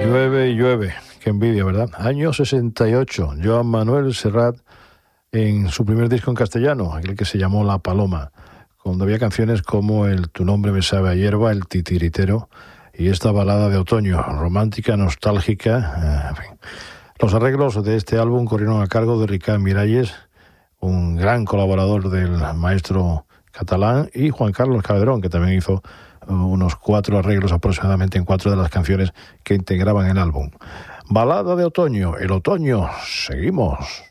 Llueve y llueve. Qué envidia, ¿verdad? Año 68. Joan Manuel Serrat en su primer disco en castellano, aquel que se llamó La Paloma, cuando había canciones como el Tu nombre me sabe a hierba, El titiritero y esta balada de otoño, romántica, nostálgica. En fin. Los arreglos de este álbum corrieron a cargo de Ricard Miralles, un gran colaborador del maestro catalán, y Juan Carlos Calderón, que también hizo unos 4 arreglos aproximadamente en 4 de las canciones que integraban el álbum. Balada de otoño, el otoño, seguimos.